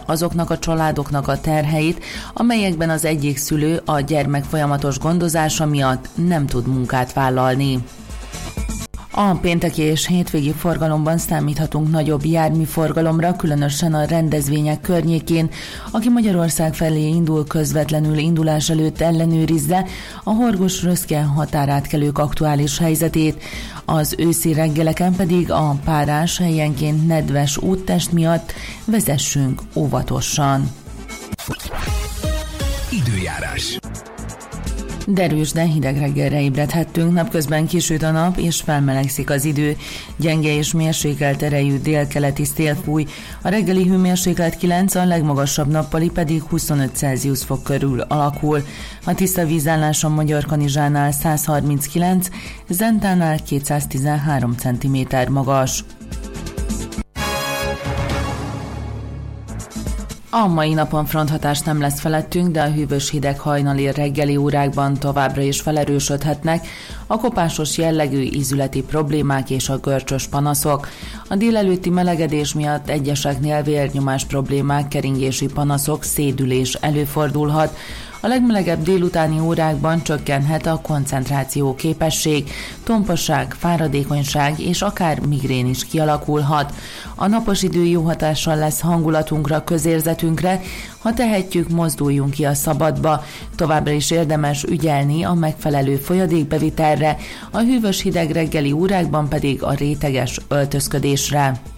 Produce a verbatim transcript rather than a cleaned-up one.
azoknak a családoknak a terheit, amelyekben az egyik szülő a gyermek folyamatos gondozása miatt nem tud munkát vállalni. A pénteki és hétvégi forgalomban számíthatunk nagyobb járműforgalomra, különösen a rendezvények környékén. Aki Magyarország felé indul, közvetlenül indulás előtt ellenőrizze a Horgosz-Röszke határátkelők aktuális helyzetét. Az őszi reggeleken pedig a párás, helyenként nedves úttest miatt vezessünk óvatosan. Időjárás. Derűs, de hideg reggelre ébredhettünk, napközben kisüt a nap és felmelegszik az idő. Gyenge és mérsékelt erejű délkeleti szél fúj, a reggeli hőmérséklet kilenc, a legmagasabb nappali pedig huszonöt Celsius fok körül alakul. A tiszta vízálláson Magyarkanizsánál száz harminckilenc, Zentánál kétszáztizenhárom centiméter magas. A mai napon fronthatás nem lesz felettünk, de a hűvös hideg hajnali reggeli órákban továbbra is felerősödhetnek a kopásos jellegű ízületi problémák és a görcsös panaszok. A délelőtti melegedés miatt egyeseknél vérnyomás problémák, keringési panaszok, szédülés előfordulhat. A legmelegebb délutáni órákban csökkenhet a koncentráció képesség, tompasság, fáradékonyság és akár migrén is kialakulhat. A napos idő jó hatással lesz hangulatunkra, közérzetünkre, ha tehetjük, mozduljunk ki a szabadba. Továbbra is érdemes ügyelni a megfelelő folyadékbevitelre, a hűvös hideg reggeli órákban pedig a réteges öltözködésre.